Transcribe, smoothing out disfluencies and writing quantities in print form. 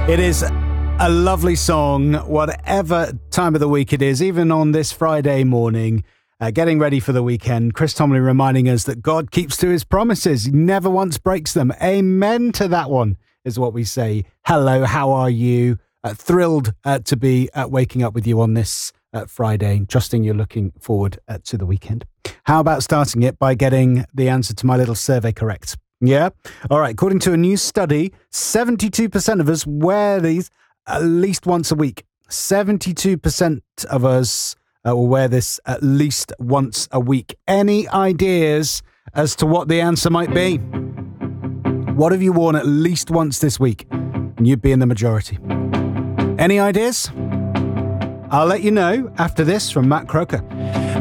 It is a lovely song, whatever time of the week it is, even on this Friday morning, getting ready for the weekend. Chris Tomlin reminding us that God keeps to his promises. He never once breaks them. Amen to that one, is what we say. Hello, how are you? Thrilled to be waking up with you on this Friday, trusting you're looking forward to the weekend. How about starting it by getting the answer to my little survey correct? Yeah? All right. According to a new study, 72% of us wear these at least once a week. 72% of us will wear this at least once a week. Any ideas as to what the answer might be? What have you worn at least once this week? And you'd be in the majority. Any ideas? I'll let you know after this from Matt Croker.